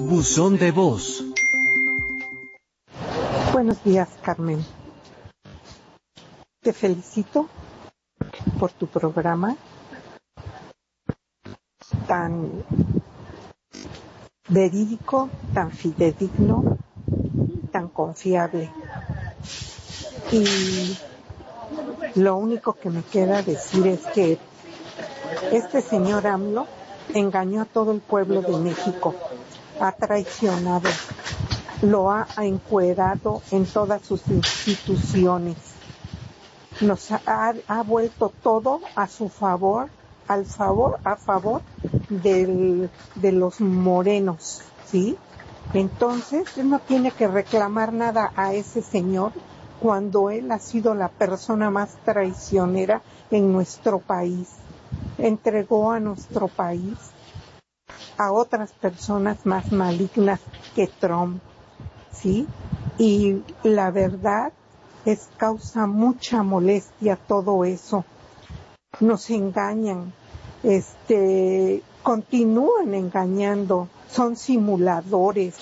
Buzón de voz. Buenos días, Carmen. Te felicito por tu programa tan verídico, tan fidedigno, tan confiable. Y lo único que me queda decir es que este señor AMLO engañó a todo el pueblo de México, ha traicionado, lo ha encuerado en todas sus instituciones, nos ha vuelto todo a su favor, a favor de los morenos, ¿sí? Entonces, él no tiene que reclamar nada a ese señor cuando él ha sido la persona más traicionera en nuestro país. Entregó a nuestro país a otras personas más malignas que Trump, ¿sí? Y la verdad causa mucha molestia todo eso. Nos engañan, continúan engañando, son simuladores,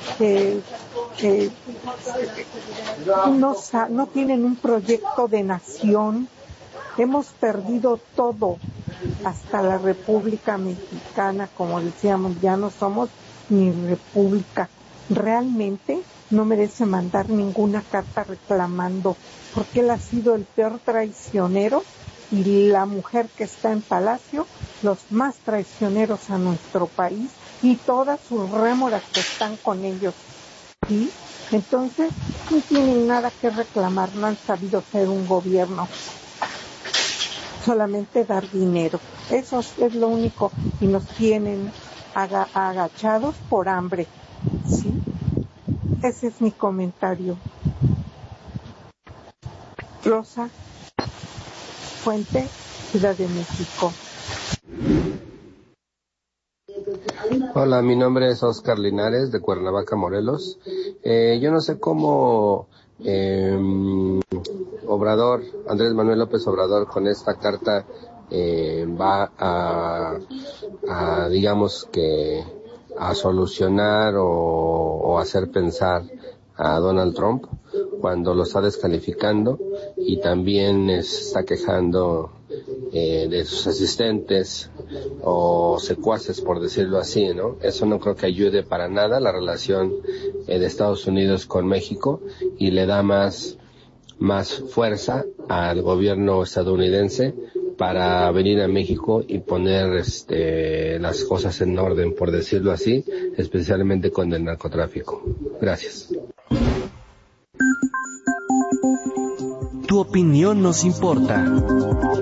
no tienen un proyecto de nación. Hemos perdido todo, hasta la República Mexicana, como decíamos, ya no somos ni república. Realmente no merece mandar ninguna carta reclamando, porque él ha sido el peor traicionero y la mujer que está en Palacio, los más traicioneros a nuestro país y todas sus rémoras que están con ellos. ¿Sí? Entonces, no tienen nada que reclamar, no han sabido ser un gobierno. Solamente dar dinero. Eso es lo único, y nos tienen agachados por hambre. ¿Sí? Ese es mi comentario. Rosa Fuente, Ciudad de México. Hola, mi nombre es Oscar Linares, de Cuernavaca, Morelos. Yo no sé cómo Andrés Manuel López Obrador, con esta carta va a digamos que a solucionar o hacer pensar a Donald Trump cuando lo está descalificando, y también está quejando de sus asistentes o secuaces, por decirlo así, ¿no? Eso no creo que ayude para nada la relación de Estados Unidos con México, y le da más fuerza al gobierno estadounidense para venir a México y poner las cosas en orden, por decirlo así, especialmente con el narcotráfico. Gracias. Tu opinión nos importa.